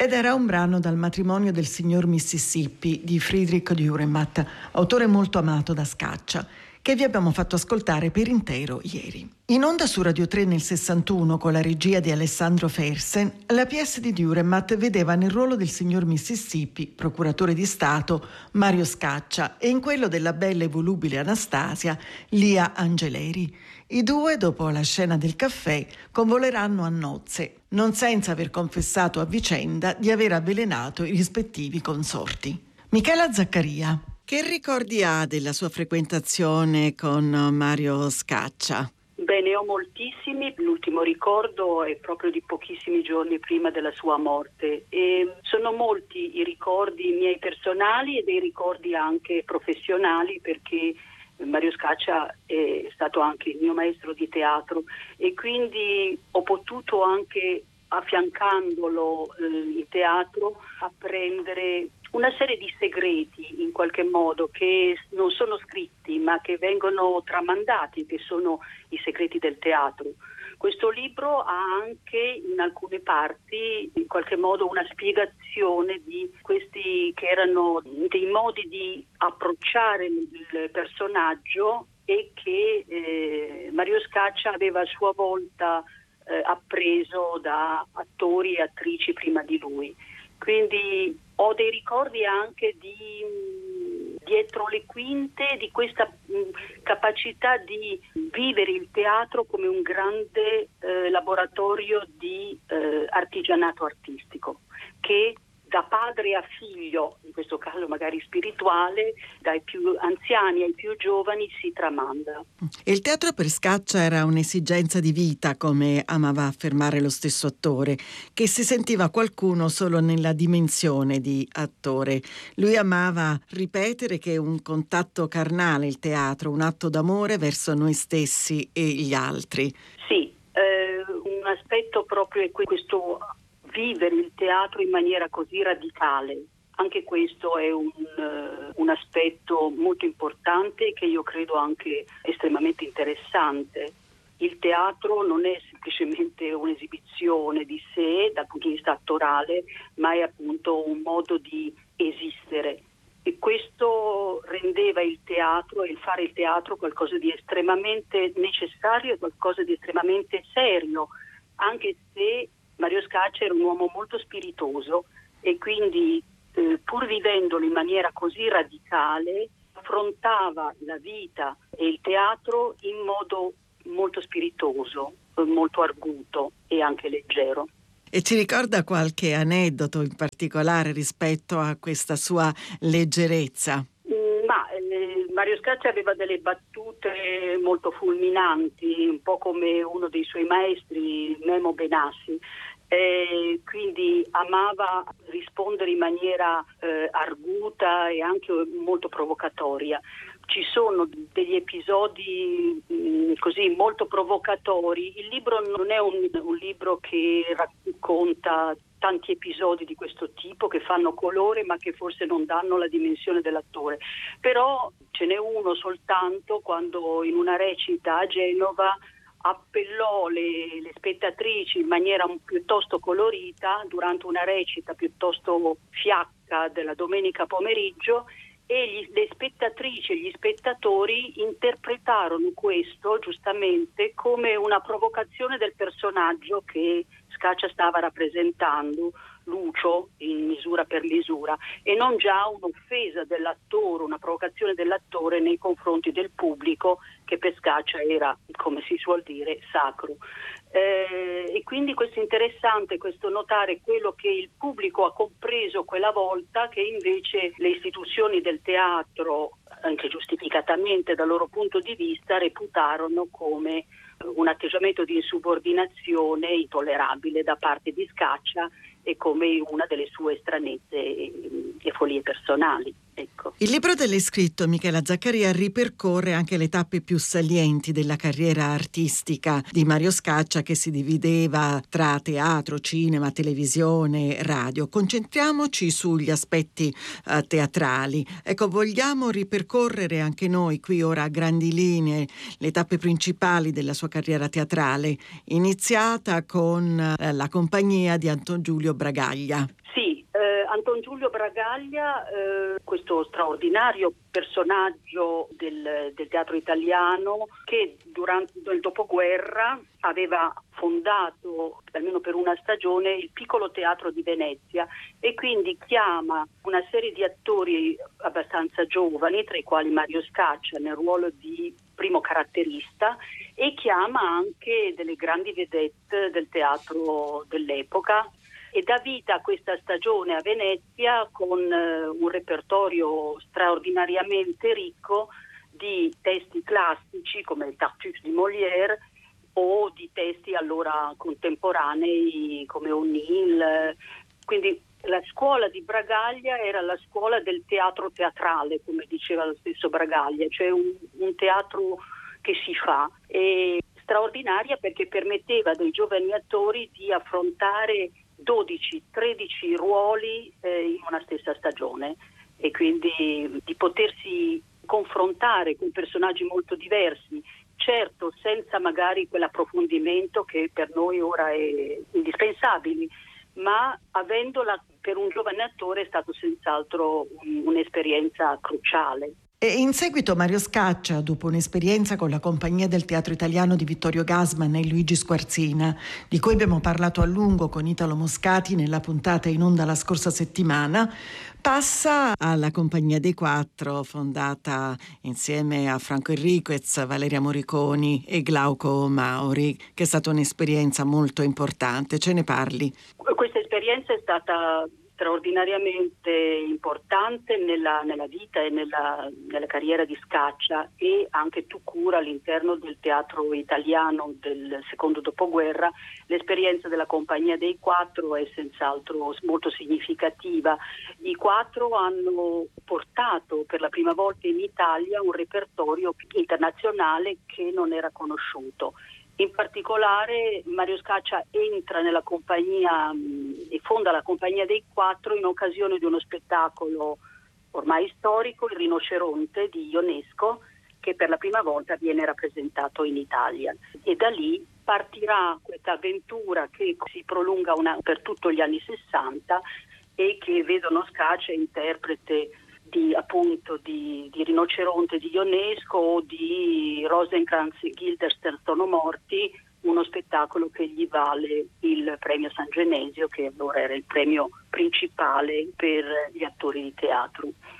Ed era un brano dal Matrimonio del signor Mississippi di Friedrich Dürrenmatt, autore molto amato da Scaccia, che vi abbiamo fatto ascoltare per intero ieri. In onda su Radio 3 nel 61, con la regia di Alessandro Fersen, la pièce di Dürrenmatt vedeva nel ruolo del signor Mississippi, procuratore di Stato, Mario Scaccia, e in quello della bella e volubile Anastasia, Lia Angeleri. I due, dopo la scena del caffè, convoleranno a nozze, non senza aver confessato a vicenda di aver avvelenato i rispettivi consorti. Michela Zaccaria. Che ricordi ha della sua frequentazione con Mario Scaccia? Bene, ho moltissimi. L'ultimo ricordo è proprio di pochissimi giorni prima della sua morte e sono molti i ricordi miei personali e dei ricordi anche professionali, perché Mario Scaccia è stato anche il mio maestro di teatro e quindi ho potuto anche, affiancandolo in teatro, apprendere una serie di segreti in qualche modo che non sono scritti ma che vengono tramandati, che sono i segreti del teatro. Questo libro ha anche in alcune parti in qualche modo una spiegazione di questi che erano dei modi di approcciare il personaggio e che Mario Scaccia aveva a sua volta appreso da attori e attrici prima di lui. Quindi ho dei ricordi anche di dietro le quinte di questa capacità di vivere il teatro come un grande laboratorio di artigianato artistico che da padre a figlio, in questo caso magari spirituale, dai più anziani ai più giovani si tramanda. Il teatro per Scaccia era un'esigenza di vita, come amava affermare lo stesso attore, che si sentiva qualcuno solo nella dimensione di attore. Lui amava ripetere che è un contatto carnale il teatro, un atto d'amore verso noi stessi e gli altri. Sì, un aspetto proprio è questo vivere il teatro in maniera così radicale. Anche questo è un aspetto molto importante che io credo anche estremamente interessante. Il teatro non è semplicemente un'esibizione di sé dal punto di vista attorale, ma è appunto un modo di esistere. E questo rendeva il teatro e il fare il teatro qualcosa di estremamente necessario e qualcosa di estremamente serio, anche se Mario Scaccia era un uomo molto spiritoso e quindi pur vivendolo in maniera così radicale affrontava la vita e il teatro in modo molto spiritoso, molto arguto e anche leggero. E ci ricorda qualche aneddoto in particolare rispetto a questa sua leggerezza? Mario Scaccia aveva delle battute molto fulminanti, un po' come uno dei suoi maestri, Memo Benassi. Quindi amava rispondere in maniera arguta e anche molto provocatoria. Ci sono degli episodi così molto provocatori. Il libro non è un libro che racconta tanti episodi di questo tipo che fanno colore ma che forse non danno la dimensione dell'attore, però ce n'è uno soltanto quando in una recita a Genova appellò le spettatrici in maniera piuttosto colorita durante una recita piuttosto fiacca della domenica pomeriggio e le spettatrici e gli spettatori interpretarono questo giustamente come una provocazione del personaggio che Scaccia stava rappresentando, Lucio, in Misura per misura, e non già un'offesa dell'attore, una provocazione dell'attore nei confronti del pubblico che per Scaccia era, come si suol dire, sacro. E quindi questo è interessante, questo notare quello che il pubblico ha compreso quella volta, che invece le istituzioni del teatro, anche giustificatamente dal loro punto di vista, reputarono come un atteggiamento di insubordinazione intollerabile da parte di Scaccia e come una delle sue stranezze e folie personali. Ecco. Il libro dell'hai scritto, Michela Zaccaria, ripercorre anche le tappe più salienti della carriera artistica di Mario Scaccia, che si divideva tra teatro, cinema, televisione, radio. Concentriamoci sugli aspetti teatrali. Ecco, vogliamo ripercorrere anche noi qui ora a grandi linee le tappe principali della sua carriera teatrale, iniziata con la compagnia di Anton Giulio Bragaglia. Sì, Don Giulio Bragaglia, questo straordinario personaggio del teatro italiano che durante il dopoguerra aveva fondato, almeno per una stagione, il Piccolo Teatro di Venezia, e quindi chiama una serie di attori abbastanza giovani, tra i quali Mario Scaccia nel ruolo di primo caratterista, e chiama anche delle grandi vedette del teatro dell'epoca, e dà vita a questa stagione a Venezia con un repertorio straordinariamente ricco di testi classici come il Tartuffe di Molière o di testi allora contemporanei come O'Neill. Quindi la scuola di Bragaglia era la scuola del teatro teatrale, come diceva lo stesso Bragaglia, cioè un teatro che si fa, e straordinaria perché permetteva ai giovani attori di affrontare 12-13 ruoli in una stessa stagione, e quindi di potersi confrontare con personaggi molto diversi, certo senza magari quell'approfondimento che per noi ora è indispensabile, ma avendola per un giovane attore è stato senz'altro un'esperienza cruciale. E in seguito Mario Scaccia, dopo un'esperienza con la compagnia del Teatro Italiano di Vittorio Gassman e Luigi Squarzina, di cui abbiamo parlato a lungo con Italo Moscati nella puntata in onda la scorsa settimana, passa alla Compagnia dei Quattro, fondata insieme a Franco Enriquez, Valeria Moriconi e Glauco Mauri, che è stata un'esperienza molto importante. Ce ne parli? Questa esperienza è stata straordinariamente importante nella vita e nella carriera di Scaccia, e anche tout court all'interno del teatro italiano del secondo dopoguerra. L'esperienza della Compagnia dei Quattro è senz'altro molto significativa. I Quattro hanno portato per la prima volta in Italia un repertorio internazionale che non era conosciuto. In particolare Mario Scaccia entra nella compagnia e fonda la Compagnia dei Quattro in occasione di uno spettacolo ormai storico, Il Rinoceronte di Ionesco, che per la prima volta viene rappresentato in Italia. E da lì partirà questa avventura che si prolunga per tutto gli anni 60 e che vedono Scaccia interprete di Rinoceronte di Ionesco o di Rosencrantz e Guildenstern sono morti, uno spettacolo che gli vale il premio San Genesio, che allora era il premio principale per gli attori di teatro.